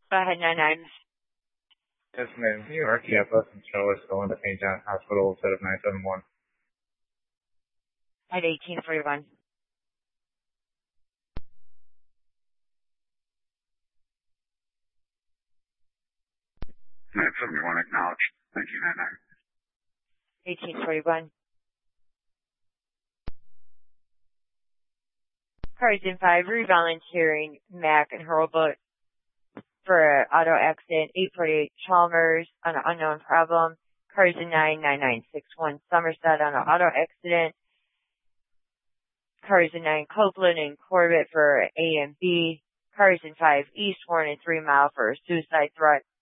Go ahead, 99. Yes, ma'am. Can you RTF us and show us going to St. John's Hospital instead of 971? At 1841. 971 acknowledged. Thank you, 1841. Cars in 5, re-volunteering Mac and Hurlbut for an auto accident. 848 Chalmers on an unknown problem. Cars in 9, 9961 Somerset on an auto accident. Cars in 9 Copeland and Corbett for A and B. Cars in 5 East, 1 and 3 Mile for a suicide threat.